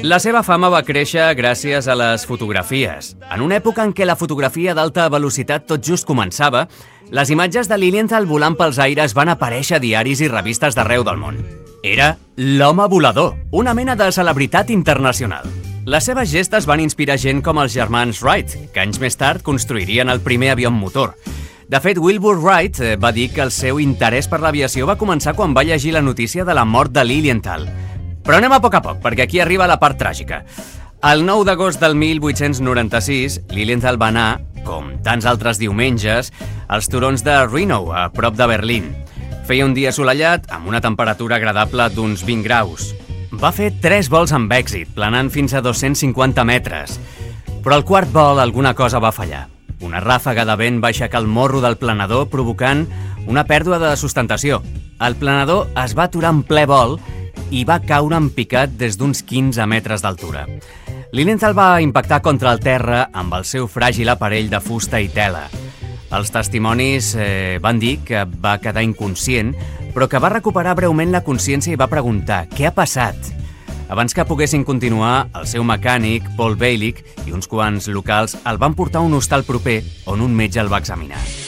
La seva fama va créixer gràcies a les fotografies. En una època en què la fotografia d'alta velocitat tot just començava, les imatges de Lilienthal volant pels aires van aparèixer a diaris i revistes d'arreu del món. Era l'home volador, una mena de celebritat internacional. Les seves gestes van inspirar gent com els germans Wright, que anys més tard construirien el primer avió amb motor. De fet, Wilbur Wright va dir que el seu interès per l'aviació va començar quan va llegir la notícia de la mort de Lilienthal. Però anem a poc, perquè aquí arriba la part tràgica. El 9 d'agost del 1896, Lilienthal va anar, com tants altres diumenges, als turons de Rhinow, a prop de Berlín. Feia un dia assolellat, amb una temperatura agradable d'uns 20 graus. Va fer 3 vols amb èxit, planant fins a 250 metres. Però al quart vol alguna cosa va fallar. Una ràfaga de vent va aixecar el morro del planador, provocant una pèrdua de sustentació. El planador es va aturar en ple vol i va caure en picat des d'uns 15 metres d'altura. Lilienthal va impactar contra el terra amb el seu fràgil aparell de fusta i tela. Els testimonis van dir que va quedar inconscient, però que va recuperar breument la consciència i va preguntar «Què ha passat?». Abans que poguessin continuar, el seu mecànic, Paul Bailich, i uns quants locals el van portar a un hostal proper on un metge el va examinar.